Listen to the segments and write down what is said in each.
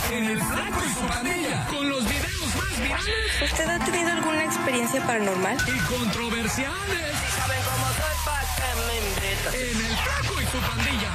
en El Flaco y su Pandilla, con los videos más virales. ¿Usted ha tenido alguna experiencia paranormal? Y controversiales. ¿Saben cómo soy? ¿Pa' qué me invitan? En El Flaco y su Pandilla.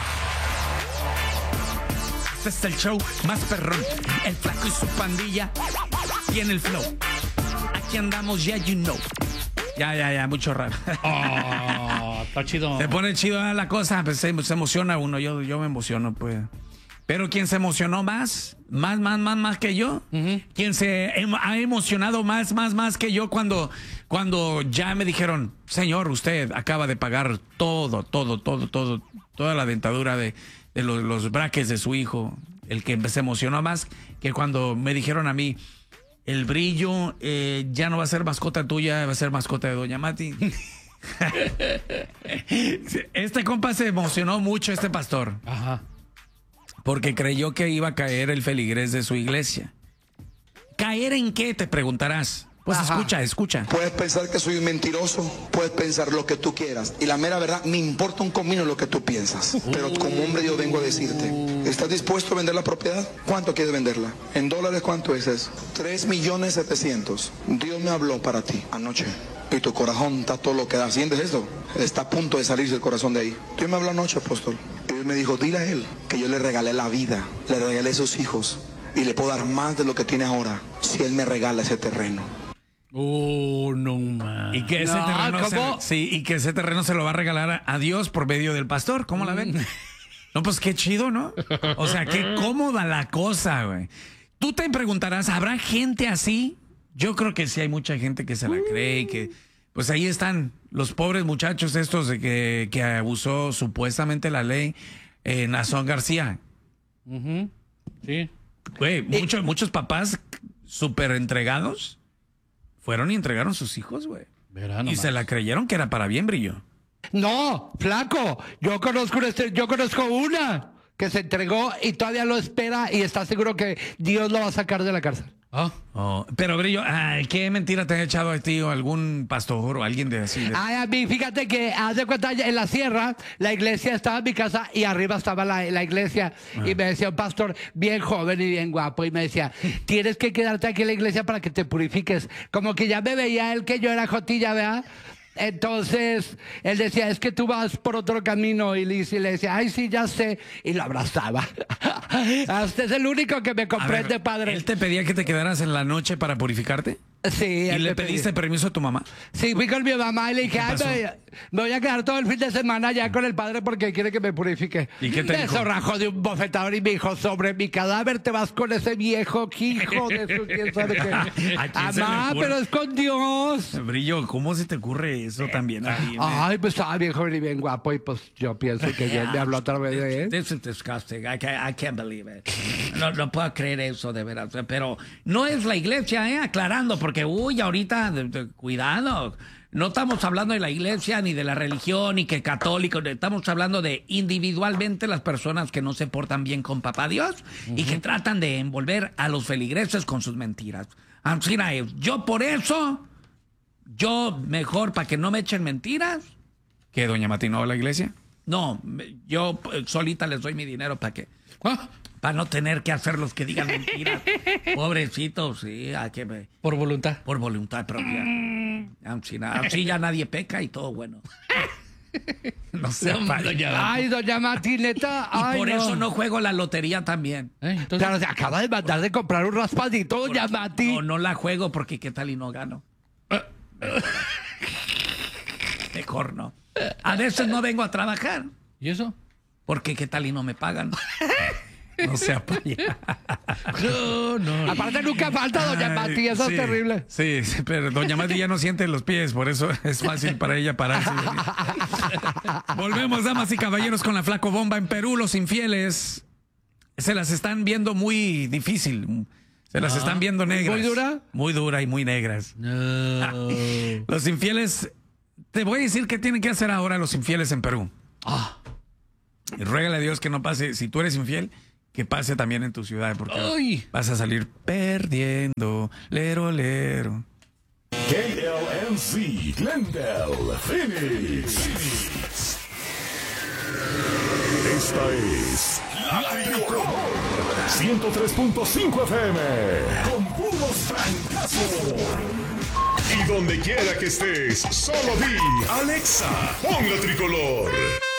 Este es el show más perrón. El Flaco y su Pandilla tiene el flow. Aquí andamos, ya you know. Ya, mucho raro. Está chido. Se pone chido la cosa, pues se emociona uno. Yo me emociono, pues. Pero quien se emocionó más que yo, quien se ha emocionado más que yo cuando ya me dijeron, señor, usted acaba de pagar toda la dentadura de los braques de su hijo. El que se emocionó más que cuando me dijeron a mí, el Brillo ya no va a ser mascota tuya, va a ser mascota de Doña Mati. Este compa se emocionó mucho, este pastor. Ajá. Porque creyó que iba a caer el feligrés de su iglesia. ¿Caer en qué? Te preguntarás. Pues escucha. Puedes pensar que soy un mentiroso, puedes pensar lo que tú quieras. Y la mera verdad, me importa un comino lo que tú piensas. Pero como hombre yo vengo a decirte, ¿estás dispuesto a vender la propiedad? ¿Cuánto quieres venderla? ¿En dólares cuánto es eso? 3.700.000. Dios me habló para ti anoche. Y tu corazón está todo lo que da. ¿Sientes esto? Está a punto de salirse el corazón de ahí. Dios me habló anoche, apóstol. Y Dios me dijo, dile a él que yo le regalé la vida, le regalé sus hijos. Y le puedo dar más de lo que tiene ahora si él me regala ese terreno. No man. Y que ese terreno se lo va a regalar a Dios por medio del pastor. ¿Cómo la ven? No, pues qué chido, ¿no? O sea, qué cómoda la cosa, güey. Tú te preguntarás, ¿habrá gente así? Yo creo que sí hay mucha gente que se la cree y que... Pues ahí están los pobres muchachos estos de que abusó supuestamente la ley Nazón García. Sí. Güey, muchos papás súper entregados fueron y entregaron sus hijos, güey. Y se la creyeron que era para bien, Brillo. No, Flaco, yo conozco una que se entregó y todavía lo espera y está seguro que Dios lo va a sacar de la cárcel. Pero Brillo, ¿qué mentira te ha echado a ti o algún pastor o alguien de así? A mí, fíjate que haz de cuenta, en la sierra, la iglesia estaba en mi casa y arriba estaba la iglesia. Y me decía un pastor bien joven y bien guapo y me decía, tienes que quedarte aquí en la iglesia para que te purifiques. Como que ya me veía él que yo era jotilla, ¿verdad? Entonces, él decía, es que tú vas por otro camino. Y le decía, ay, sí, ya sé. Y lo abrazaba. Hasta es el único que me comprende, padre. ¿Él te pedía que te quedaras en la noche para purificarte? Sí. ¿Y le pediste permiso a tu mamá? Sí, fui con mi mamá y le dije, me voy a quedar todo el fin de semana ya con el padre porque quiere que me purifique. ¿Y qué te dijo? Eso rajó de un bofetador y me dijo, sobre mi cadáver te vas con ese viejo hijo de su quién sabe qué. Mamá, pero es con Dios. Brillo, ¿cómo se te ocurre eso también a ti? Ay, pues estaba bien joven y bien guapo y pues yo pienso que Dios me habló otra vez de él. This is disgusting. I can't believe it. No puedo creer eso, de verdad. Pero no es la iglesia, aclarando, porque ahorita, cuidado. No estamos hablando de la iglesia, ni de la religión, ni que católicos. Estamos hablando de individualmente las personas que no se portan bien con papá Dios y que tratan de envolver a los feligreses con sus mentiras. Así es. Yo por eso, mejor para que no me echen mentiras. ¿Qué, doña Mati, no va a la iglesia? No, yo solita les doy mi dinero para que... Para no tener que hacer los que digan mentiras. Pobrecitos, sí. Por voluntad. Por voluntad propia. Así ya nadie peca y todo bueno. No sé. Ay, doña Martineta. Y por eso no juego la lotería también. Entonces... Claro, se acaba de mandar de comprar un raspadito, doña Mati. No la juego porque qué tal y no gano. Mejor no. A veces no vengo a trabajar. ¿Y eso? Porque qué tal y no me pagan. No se apoya. No. Aparte nunca falta doña Mati, eso es terrible. Sí, pero doña Mati ya no siente los pies, por eso es fácil para ella pararse. Volvemos, damas y caballeros, con la Flaco Bomba. En Perú, los infieles se las están viendo muy difícil. Se las están viendo negras. ¿Muy dura? Muy dura y muy negras. No. Los infieles, te voy a decir qué tienen que hacer ahora los infieles en Perú. Y ruégale a Dios que no pase, si tú eres infiel, que pase también en tu ciudad, porque vas a salir perdiendo. Lero, lero. KLNC, Glendale, Phoenix. Esta es La Tricolor 103.5 FM con puros francazos. Y donde quiera que estés, solo di Alexa, pon la Tricolor.